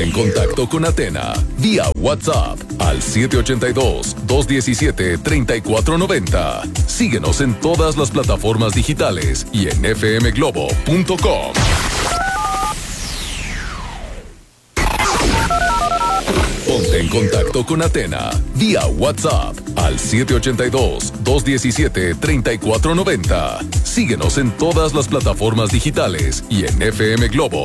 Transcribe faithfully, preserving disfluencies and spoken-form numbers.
Ponte en contacto con Atena vía WhatsApp al siete ocho dos, dos uno siete, tres cuatro nueve cero. Síguenos en todas las plataformas digitales y en f m globo punto com. Ponte en contacto con Atena vía WhatsApp al siete ocho dos, dos uno siete, tres cuatro nueve cero. Síguenos en todas las plataformas digitales y en f m globo